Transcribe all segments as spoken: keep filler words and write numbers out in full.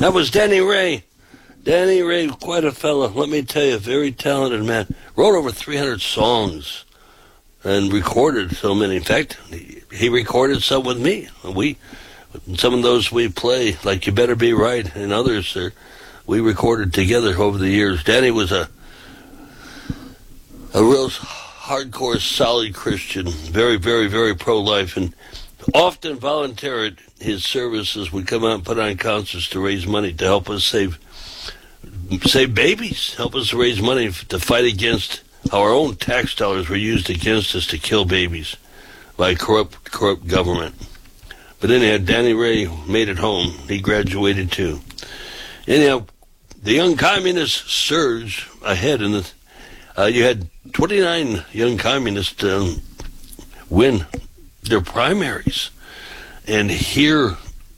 That was Danny Ray. Danny Ray, quite a fella. Let me tell you, very talented man. Wrote over three hundred songs and recorded so many. In fact, he, he recorded some with me. We, some of those we play, like You Better Be Right, and others, are, we recorded together over the years. Danny was a a real hardcore, solid Christian, very, very, very pro-life, and often volunteered his services. Would come out and put on concerts to raise money to help us save save babies, help us raise money to fight against how our own tax dollars were used against us to kill babies by corrupt, corrupt government. But anyhow, Danny Ray made it home. He graduated too. Anyhow, the young communists surged ahead, in the uh, you had twenty-nine young communists um, win their primaries, and here,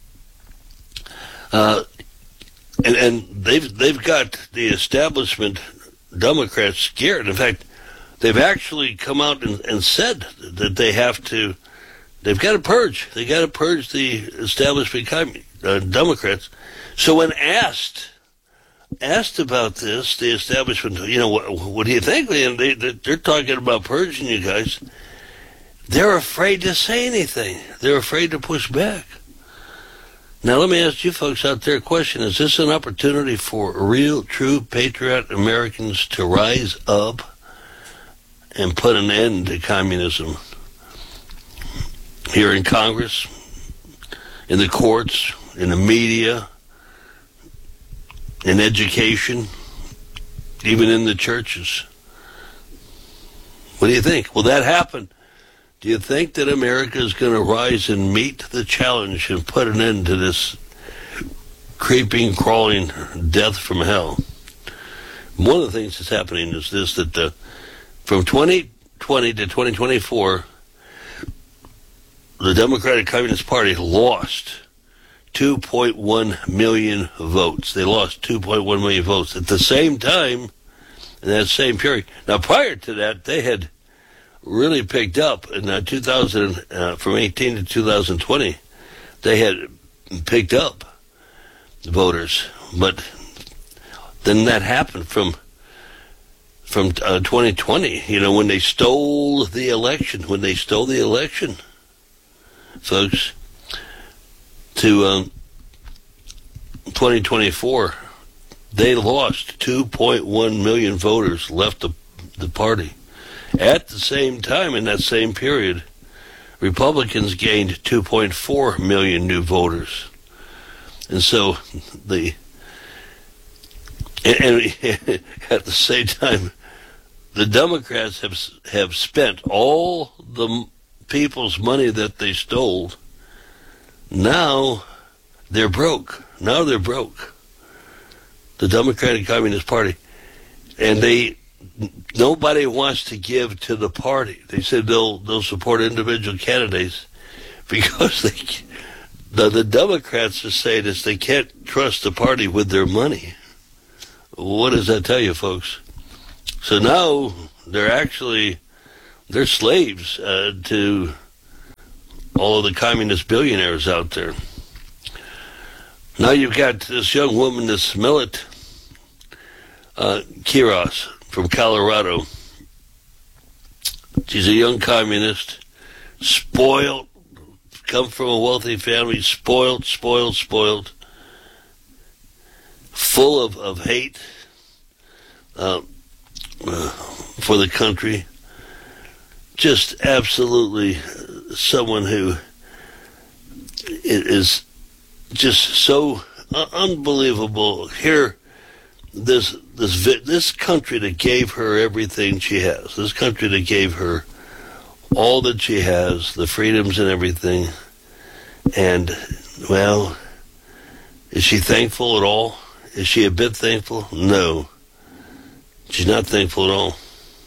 uh, and and they've they've got the establishment Democrats scared. In fact, they've actually come out and, and said that they have to, they've got to purge. They got to purge the establishment uh, Democrats. So when asked asked about this, the establishment, you know, what, what do you think? And they, they're talking about purging you guys. They're afraid to say anything. They're afraid to push back. Now, let me ask you folks out there a question. Is this an opportunity for real, true, patriot Americans to rise up and put an end to communism? Here in Congress, in the courts, in the media, in education, even in the churches. What do you think? Will that happen? Do you think that America is going to rise and meet the challenge and put an end to this creeping, crawling death from hell? One of the things that's happening is this, that the, from twenty twenty to twenty twenty-four, the Democratic Communist Party lost two point one million votes. They lost two point one million votes. At the same time, in that same period. Now, prior to that, they had really picked up in uh, two thousand, uh, from eighteen to two thousand twenty. They had picked up voters, but then that happened from from uh, twenty twenty. You know, when they stole the election, when they stole the election, folks, to um, twenty twenty-four, they lost two point one million voters, left the the party. At the same time, in that same period, Republicans gained two point four million new voters. And so the and, and at the same time, the Democrats have have spent all the people's money that they stole. Now they're broke. Now they're broke. The Democratic Communist Party. And they nobody wants to give to the party. They said they'll they'll support individual candidates because they the, the Democrats are saying is they can't trust the party with their money. What does that tell you, folks? So now they're actually they're slaves uh, to all of the communist billionaires out there. Now you've got this young woman, this Millet uh, Quiros from Colorado. She's a young communist, spoiled, come from a wealthy family, spoiled, spoiled, spoiled, full of, of hate uh, uh, for the country. Just absolutely someone who is just so unbelievable. Here, this this this country that gave her everything she has, this country that gave her all that she has, the freedoms and everything, and, well, is she thankful at all? Is she a bit thankful? No. She's not thankful at all.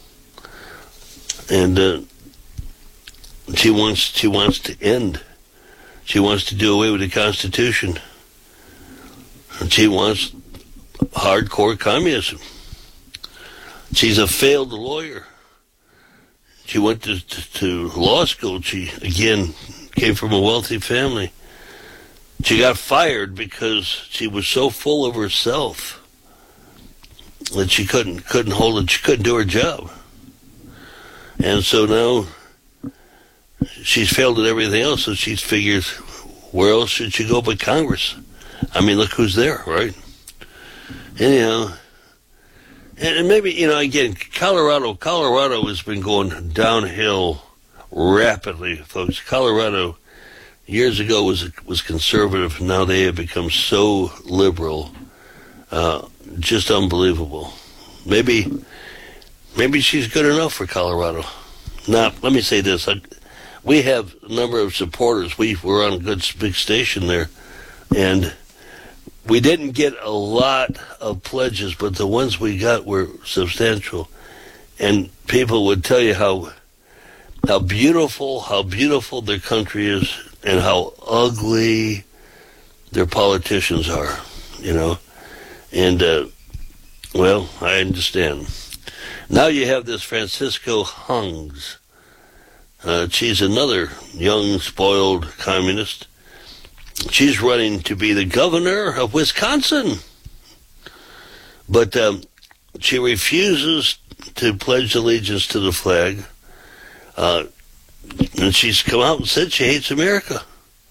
And uh, she wants she wants to end. She wants to do away with the Constitution. And she wants hardcore communism. She's a failed lawyer. She went to, to, to law school. She, again, came from a wealthy family. She got fired because she was so full of herself that she couldn't couldn't hold it. She couldn't do her job, and so now she's failed at everything else. So she figures, where else should she go but Congress? I mean, look who's there, right? Anyhow, and, and maybe, you know, again, Colorado, Colorado has been going downhill rapidly, folks. Colorado years ago was was conservative. Now they have become so liberal, uh, just unbelievable. Maybe, maybe she's good enough for Colorado. Now, let me say this: I, we have a number of supporters. We were on a good big station there, and we didn't get a lot of pledges, but the ones we got were substantial. And people would tell you how how beautiful, how beautiful their country is, and how ugly their politicians are, you know. And, uh, well, I understand. Now you have this Francisco Hungs. Uh, she's another young, spoiled communist. She's running to be the governor of Wisconsin. But um, she refuses to pledge allegiance to the flag. Uh, and she's come out and said she hates America.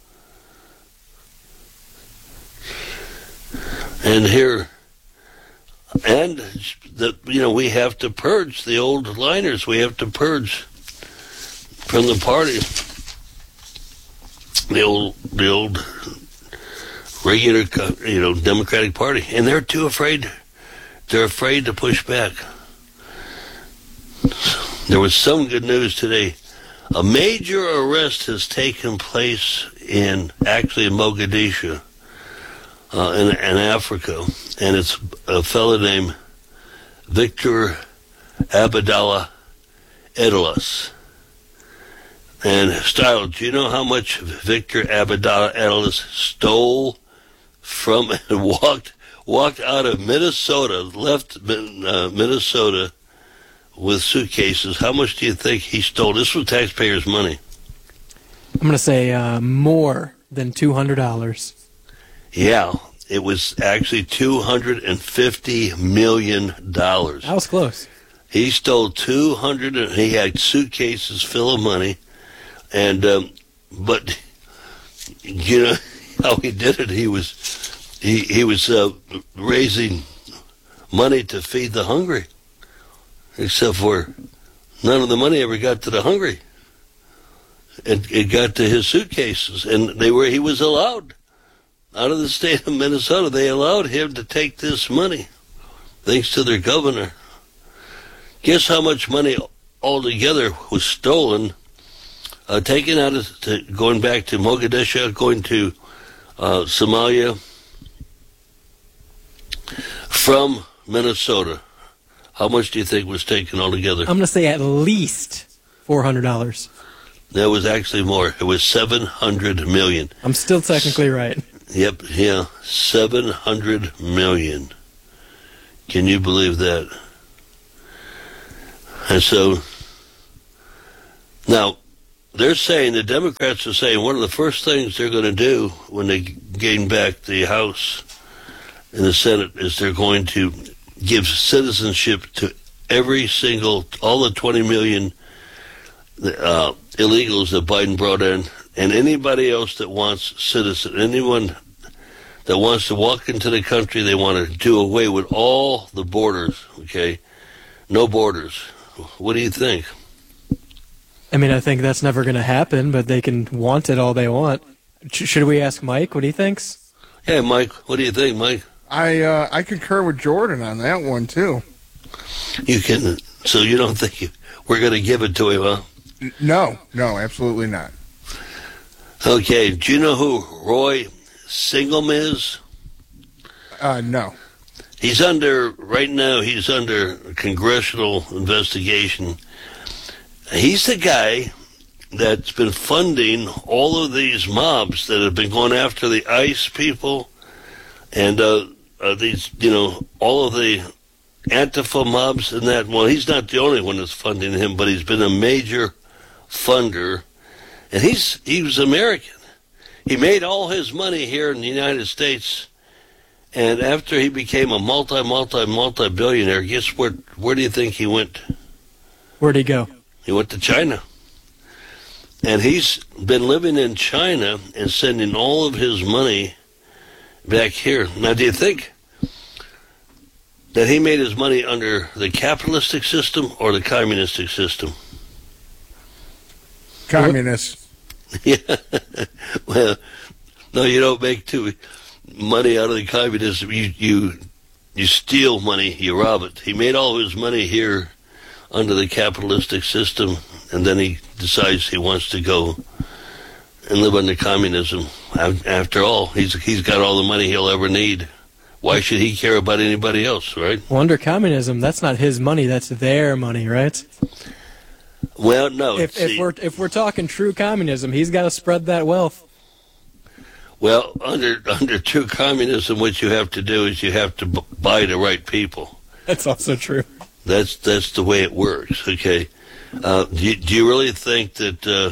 And here, and, the, you know, we have to purge the old liners. We have to purge from the party. The old, the old regular, you know, Democratic Party, and they're too afraid. They're afraid to push back. There was some good news today. A major arrest has taken place in, actually in Mogadishu, uh, in, in Africa, and it's a fellow named Victor Abdallah Edelis. And Style, do you know how much Victor Abdallah Edelis stole from and walked walked out of Minnesota, left uh, Minnesota with suitcases? How much do you think he stole? This was taxpayers' money. I'm going to say uh, more than two hundred dollars. Yeah, it was actually two hundred fifty million dollars. That was close. He stole two hundred, and he had suitcases full of money. And, um, but, you know how he did it? He was, he, he was, uh, raising money to feed the hungry. Except for none of the money ever got to the hungry. It, it got to his suitcases, and they were, he was allowed. Out of the state of Minnesota, they allowed him to take this money, thanks to their governor. Guess how much money altogether was stolen? Uh, taken out of, to, going back to Mogadishu, going to uh, Somalia, from Minnesota. How much do you think was taken altogether? I'm going to say at least four hundred dollars. That was actually more. It was seven hundred million dollars. I'm still technically right. Yep, yeah, seven hundred million dollars. Can you believe that? And so, now, they're saying, the Democrats are saying, one of the first things they're going to do when they gain back the House and the Senate is they're going to give citizenship to every single, all the twenty million uh, illegals that Biden brought in, and anybody else that wants citizen, anyone that wants to walk into the country, they want to do away with all the borders, okay? No borders. What do you think? I mean, I think that's never going to happen, but they can want it all they want. Sh- should we ask Mike what he thinks? Yeah, Mike, what do you think, Mike? I uh, I concur with Jordan on that one, too. You can, so you don't think we're going to give it to him, huh? N- no, no, absolutely not. Okay, do you know who Roy Singham is? Uh, no. He's under, right now, he's under congressional investigation. He's the guy that's been funding all of these mobs that have been going after the ICE people and uh, uh, these, you know, all of the Antifa mobs and that. Well, he's not the only one that's funding him, but he's been a major funder. And he's he was American. he made all his money here in the United States, and after he became a multi, multi, multi billionaire, guess where? Where do you think he went? Where'd he go? He went to China. And he's been living in China and sending all of his money back here. Now, do you think that he made his money under the capitalistic system or the communistic system? Communist. Yeah. Well, no, you don't make too money out of the communism. You, you, you steal money, you rob it. He made all of his money here under the capitalistic system, and then he decides he wants to go and live under communism. After all, he's he's got all the money he'll ever need. Why should he care about anybody else, right? Well, under communism, that's not his money; that's their money, right? Well, no. If, see, if we're if we're talking true communism, he's got to spread that wealth. Well, under under true communism, what you have to do is you have to b- buy the right people. That's also true. That's that's the way it works. Okay. Uh, do, you, do you really think that uh,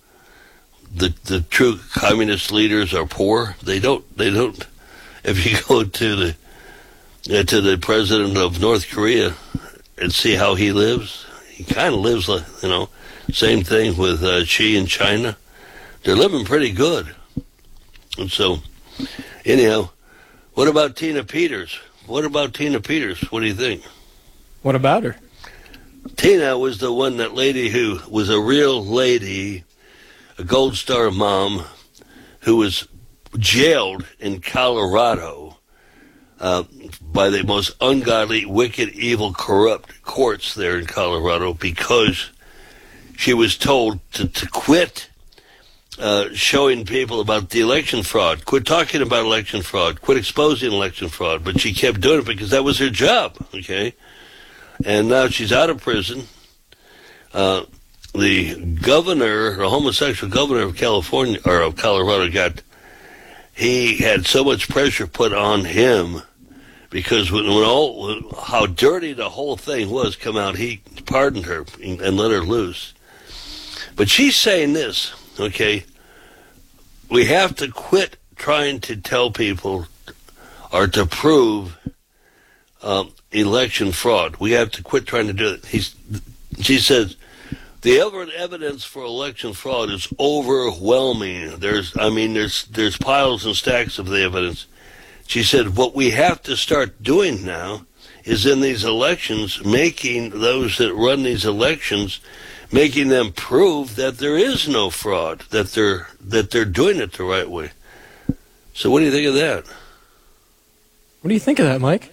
the the true communist leaders are poor? They don't. They don't. If you go to the uh, to the president of North Korea and see how he lives, he kind of lives like, you know. Same thing with uh, Xi in China. They're living pretty good. And so, anyhow, what about Tina Peters? What about Tina Peters? What do you think? What about her? Tina was the one, that lady who was a real lady, a Gold Star mom, who was jailed in Colorado uh, by the most ungodly, wicked, evil, corrupt courts there in Colorado because she was told to, to quit uh, showing people about the election fraud, quit talking about election fraud, quit exposing election fraud. But she kept doing it because that was her job, okay? And now she's out of prison. Uh, the governor, the homosexual governor of California, or of Colorado, got, he had so much pressure put on him because when, when all, how dirty the whole thing was come out, he pardoned her and, and let her loose. But she's saying this, okay, we have to quit trying to tell people or to prove um, election fraud. We have to quit trying to do it. He's, she says, the evidence for election fraud is overwhelming. There's, I mean, there's there's piles and stacks of the evidence. She said, what we have to start doing now is in these elections, making those that run these elections, making them prove that there is no fraud, that they're that they're doing it the right way. So what do you think of that? What do you think of that, Mike?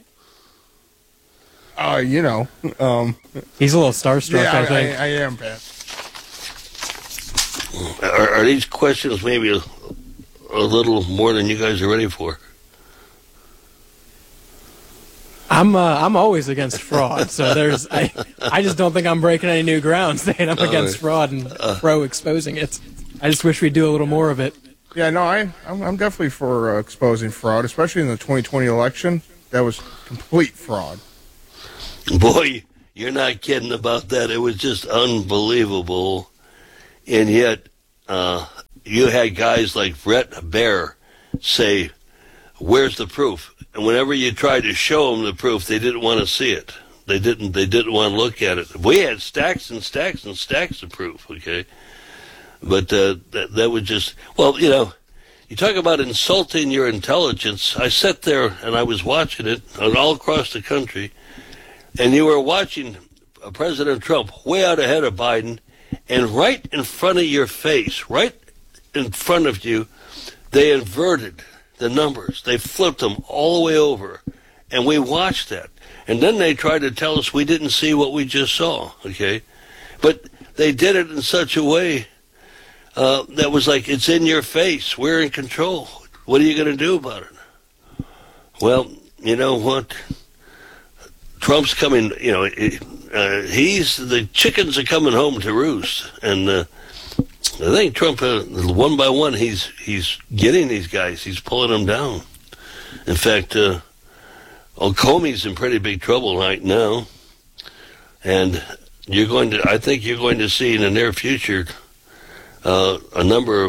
Uh, you know, um, He's a little starstruck, yeah, I think. I, I am, Pat. Are, are these questions maybe a, a little more than you guys are ready for? I'm uh, I'm always against fraud, so there's I I just don't think I'm breaking any new ground saying I'm against fraud and uh, pro exposing it. I just wish we'd do a little more of it. Yeah, no, I, I'm, I'm definitely for uh, exposing fraud, especially in the twenty twenty election. That was complete fraud. Boy, you're not kidding about that. It was just unbelievable. And yet, uh, you had guys like Brett Baer say, where's the proof? And whenever you tried to show them the proof, they didn't want to see it. They didn't, they didn't want to look at it. We had stacks and stacks and stacks of proof, okay? But uh, that, that was just, well, you know, you talk about insulting your intelligence. I sat there and I was watching it all across the country. And you were watching President Trump way out ahead of Biden, and right in front of your face, right in front of you, they inverted the numbers. They flipped them all the way over, and we watched that. And then they tried to tell us we didn't see what we just saw, okay? But they did it in such a way uh, that was like, it's in your face. We're in control. What are you going to do about it? Well, you know what? Trump's coming, you know, uh, he's, the chickens are coming home to roost. And uh, I think Trump, uh, one by one, he's he's getting these guys. He's pulling them down. In fact, uh, oh, Comey's in pretty big trouble right now. And you're going to, I think you're going to see in the near future uh, a number of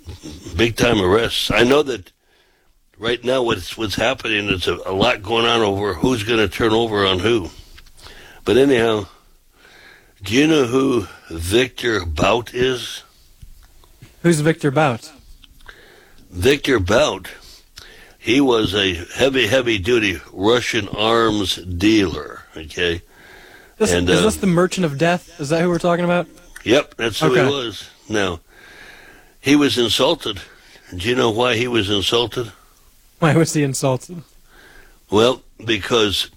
big time arrests. I know that right now what's what's happening is a, a lot going on over who's going to turn over on who. But anyhow, do you know who Victor Bout is? Who's Victor Bout? Victor Bout, he was a heavy, heavy-duty Russian arms dealer, okay? This, and, is uh, this the Merchant of Death? Is that who we're talking about? Yep, that's who Okay. he was. Now, he was insulted. Do you know why he was insulted? Why was he insulted? Well, because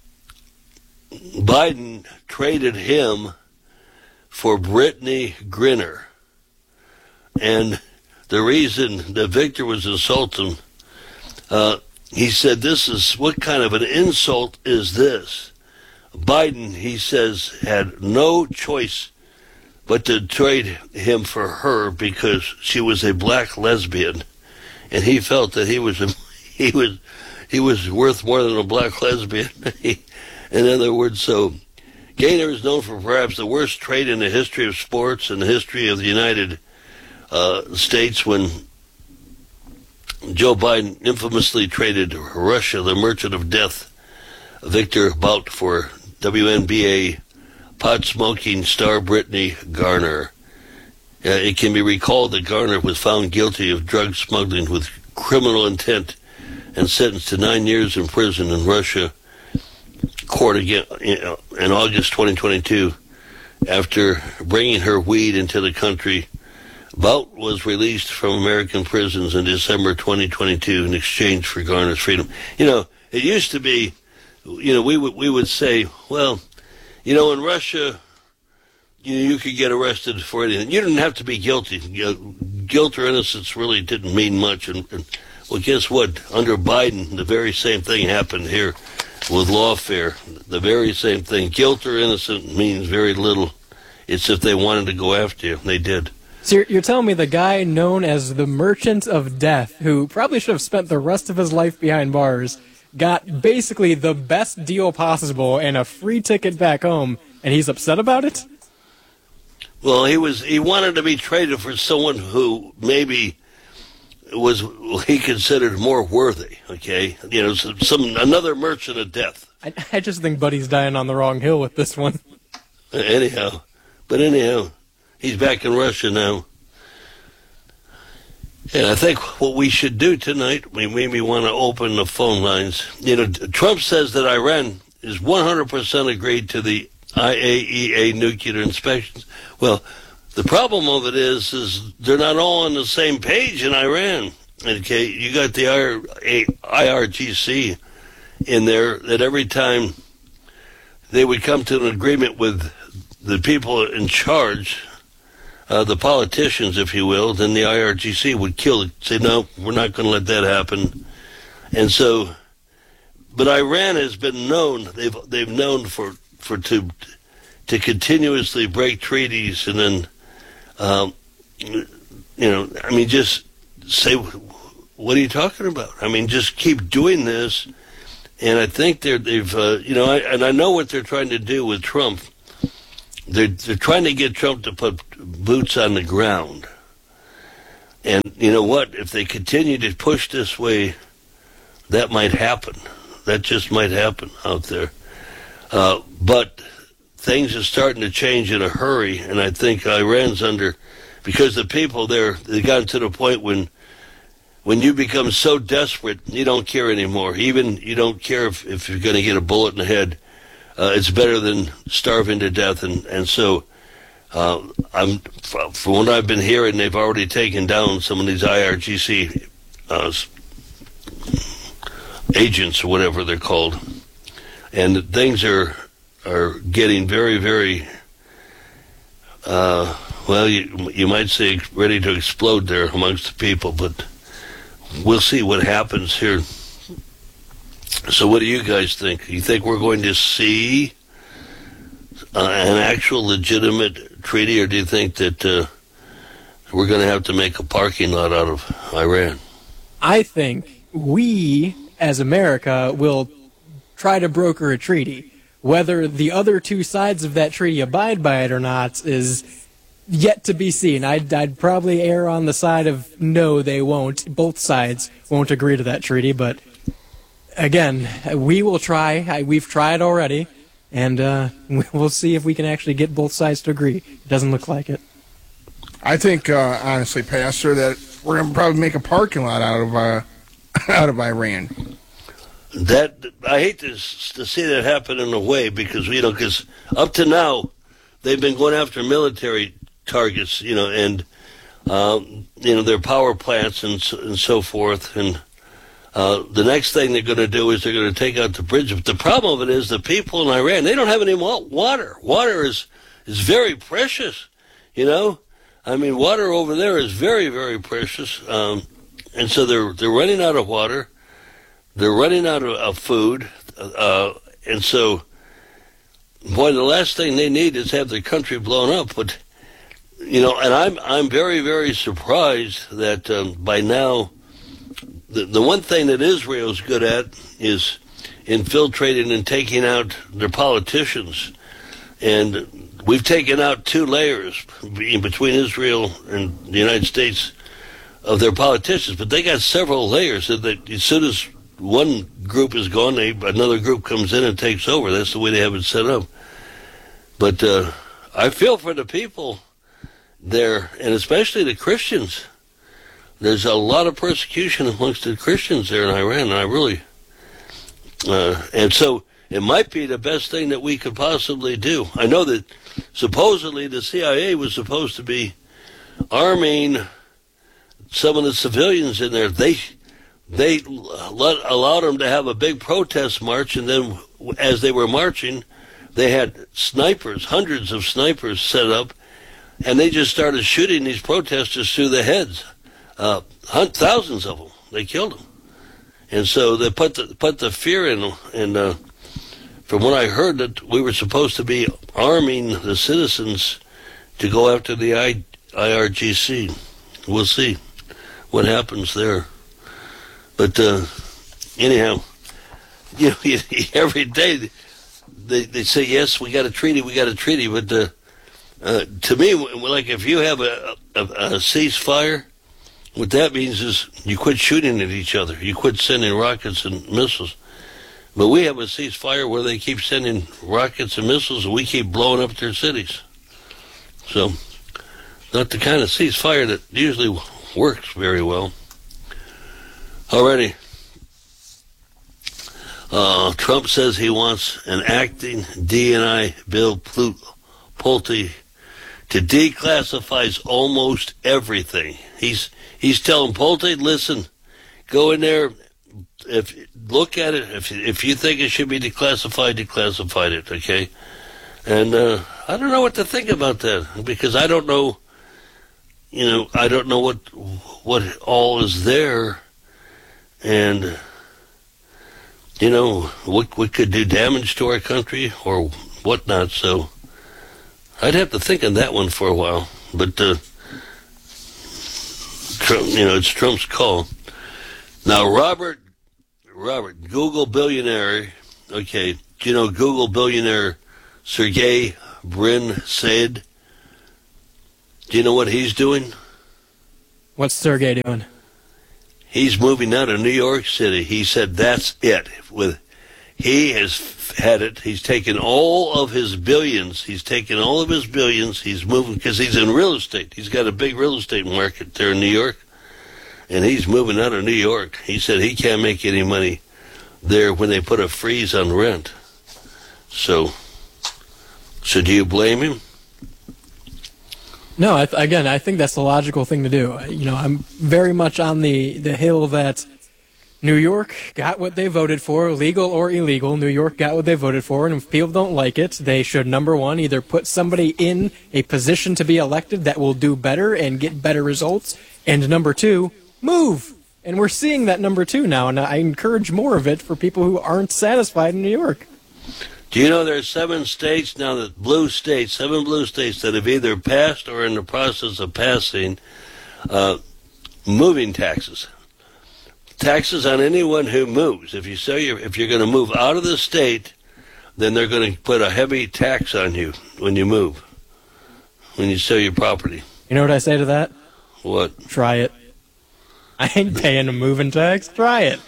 Biden traded him for Brittany Griner. And the reason that Victor was insulting, uh, he said, this is, what kind of an insult is this? Biden, he says, had no choice but to trade him for her because she was a black lesbian. And he felt that he was, a, he was, he was worth more than a black lesbian. In other words, so Gaynor is known for perhaps the worst trade in the history of sports and the history of the United uh, States when Joe Biden infamously traded Russia, the Merchant of Death, Victor Bout, for W N B A pot-smoking star Brittany Griner. Uh, it can be recalled that Garner was found guilty of drug smuggling with criminal intent and sentenced to nine years in prison in Russia court again in August twenty twenty-two after bringing her weed into the country. Bout was released from American prisons in December twenty twenty-two in exchange for Garner's freedom. You know, it used to be, you know, we would we would say, well, you know, in Russia, you know, you could get arrested for anything. You didn't have to be guilty. You know, guilt or innocence really didn't mean much. And, and well, guess what? Under Biden, the very same thing happened here with lawfare. The very same thing. Guilt or innocent means very little. It's if they wanted to go after you. They did. So you're, you're telling me the guy known as the Merchant of Death, who probably should have spent the rest of his life behind bars, got basically the best deal possible and a free ticket back home, and he's upset about it? Well, he was he wanted to be traded for someone who maybe was he considered more worthy. Okay, you know, some, some another Merchant of Death. I, I just think Buddy's dying on the wrong hill with this one. Anyhow, but anyhow, he's back in Russia now. And I think what we should do tonight, we maybe want to open the phone lines. You know, Trump says that Iran is one hundred percent agreed to the I A E A nuclear inspections. Well, the problem of it is, is they're not all on the same page in Iran. Okay, you got the I R G C in there that every time they would come to an agreement with the people in charge, uh, the politicians, if you will, then the I R G C would kill it, say, no, we're not going to let that happen. And so, but Iran has been known, they've they've known for, for to to continuously break treaties and then, um, you know, I mean, just say, what are you talking about? I mean, just keep doing this. And I think they're, they've, uh, you know, I, and I know what they're trying to do with Trump. They're, they're trying to get Trump to put boots on the ground. And you know what? If they continue to push this way, that might happen. That just might happen out there. Uh, but things are starting to change in a hurry, and I think Iran's under, because the people there, they've gotten to the point when when you become so desperate, you don't care anymore. Even you don't care if, if you're going to get a bullet in the head. Uh, it's better than starving to death. And, and so uh, I'm, from what I've been hearing, they've already taken down some of these I R G C uh, agents or whatever they're called. And things are are getting very, very, uh, well, you, you might say ready to explode there amongst the people, but we'll see what happens here. So what do you guys think? You think we're going to see uh, an actual legitimate treaty, or do you think that uh, we're going to have to make a parking lot out of Iran? I think we, as America, will try to broker a treaty. Whether the other two sides of that treaty abide by it or not is yet to be seen. I'd, I'd probably err on the side of no, they won't. Both sides won't agree to that treaty, but again, we will try. I, we've tried already, and uh, we'll see if we can actually get both sides to agree. It doesn't look like it. I think, uh, honestly, Pastor, that we're going to probably make a parking lot out of uh, out of Iran. That I hate to, to see that happen in a way because, you know, because up to now, they've been going after military targets, you know, and, um, you know, their power plants and, and so forth. And uh, the next thing they're going to do is they're going to take out the bridge. But the problem of it is the people in Iran, they don't have any water. Water is, is very precious, you know. I mean, water over there is very, very precious. Um, and so they're they're running out of water. They're running out of, of food. Uh, and so, boy, the last thing they need is have their country blown up. But, you know, and I'm I'm very, very surprised that um, by now, the, the one thing that Israel's good at is infiltrating and taking out their politicians. And we've taken out two layers between Israel and the United States of their politicians, but they got several layers. So that as soon as one group is gone, they, another group comes in and takes over. That's the way they have it set up. But uh, I feel for the people there, and especially the Christians. There's a lot of persecution amongst the Christians there in Iran, and I really... Uh, and so it might be the best thing that we could possibly do. I know that supposedly the C I A was supposed to be arming some of the civilians in there. They they let, allowed them to have a big protest march, and then as they were marching, they had snipers, hundreds of snipers set up, and they just started shooting these protesters through the heads. Uh, thousands of them. They killed them. And so they put the, put the fear in them, and uh, from what I heard, that we were supposed to be arming the citizens to go after the I, IRGC. We'll see what happens there. But uh, anyhow, you know, every day they they say, yes, we got a treaty, we got a treaty. But uh, uh, to me, like if you have a, a, a ceasefire, what that means is you quit shooting at each other. You quit sending rockets and missiles. But we have a ceasefire where they keep sending rockets and missiles, and we keep blowing up their cities. So, not the kind of ceasefire that usually works very well. Alrighty. Uh, Trump says he wants an acting D N I Bill Pulte to declassify almost everything. He's he's telling Pulte, listen, go in there. If look at it, if if you think it should be declassified, declassified it, okay? And uh, I don't know what to think about that because I don't know, you know, I don't know what what all is there, and you know what what could do damage to our country or whatnot. So I'd have to think on that one for a while. But uh, Trump, you know, it's Trump's call. Now, Robert. Robert, Google billionaire, okay, do you know Google billionaire Sergey Brin said? Do you know what he's doing? What's Sergey doing? He's moving out of New York City. He said that's it. With he has had it. He's taken all of his billions. He's taken all of his billions. He's moving because he's in real estate. He's got a big real estate market there in New York. And he's moving out of New York. He said he can't make any money there when they put a freeze on rent. So, so do you blame him? No, I th- again, I think that's the logical thing to do. You know, I'm very much on the, the hill that New York got what they voted for, legal or illegal. New York got what they voted for, and if people don't like it, they should, number one, either put somebody in a position to be elected that will do better and get better results, and number two, move. And we're seeing that number two now, and I encourage more of it for people who aren't satisfied in New York. Do you know there's seven states now, that blue states, seven blue states that have either passed or are in the process of passing uh, moving taxes. Taxes on anyone who moves. If you say you're, if you're going to move out of the state, then they're going to put a heavy tax on you when you move. when you sell your property? You know what I say to that? What? Try it. I ain't paying a moving tax. Try it.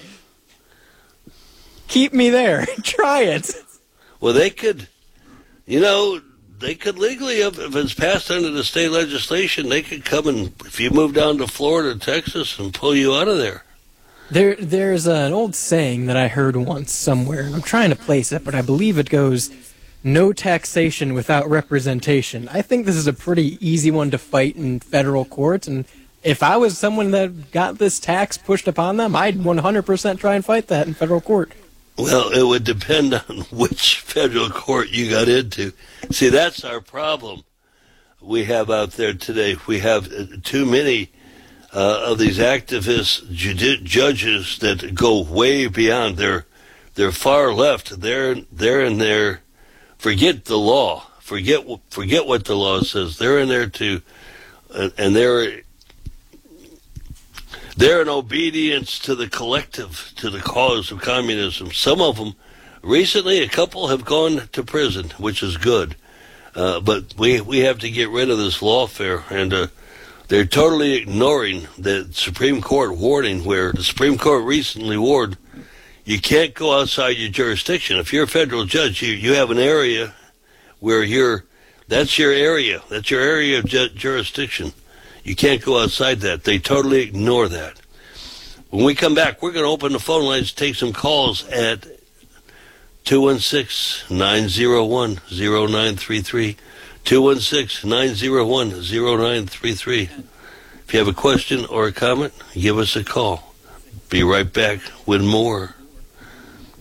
Keep me there. Try it. Well, they could, you know, they could legally, if if it's passed under the state legislation, they could come and, if you move down to Florida, Texas, and pull you out of there. There, there's an old saying that I heard once somewhere, and I'm trying to place it, but I believe it goes, no taxation without representation. I think this is a pretty easy one to fight in federal court, and if I was someone that got this tax pushed upon them, I'd one hundred percent try and fight that in federal court. Well, it would depend on which federal court you got into. See, that's our problem we have out there today. We have too many uh, of these activist judi- judges that go way beyond. They're, they're far left. They're, they're in there. Forget the law. Forget, forget what the law says. They're in there to, uh, and they're, They're in obedience to the collective, to the cause of communism. Some of them, recently, a couple have gone to prison, which is good. Uh, but we we have to get rid of this lawfare, and uh, they're totally ignoring the Supreme Court warning, where the Supreme Court recently warned you can't go outside your jurisdiction. If you're a federal judge, you, you have an area where you're, that's your area, that's your area of ju- jurisdiction. You can't go outside that. They totally ignore that. When we come back, we're going to open the phone lines, take some calls at two one six, nine zero one, zero nine three three, two one six, nine zero one, zero nine three three. If you have a question or a comment, give us a call. Be right back with more.